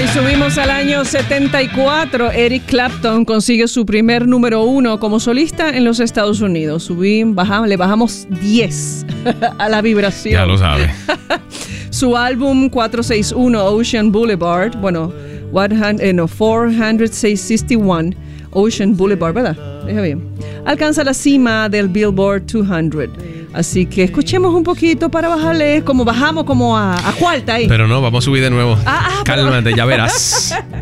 subimos al año 74. Eric Clapton consigue su primer número 1 como solista en los Estados Unidos. Le bajamos 10 a la vibración. Ya lo sabe. Su álbum 461 Ocean Boulevard, 461 Ocean Boulevard, ¿verdad? Deja bien. Alcanza la cima del Billboard 200. Así que escuchemos un poquito para bajarle, bajamos como a cuarta ahí. Pero no, vamos a subir de nuevo. Cálmate, ya verás.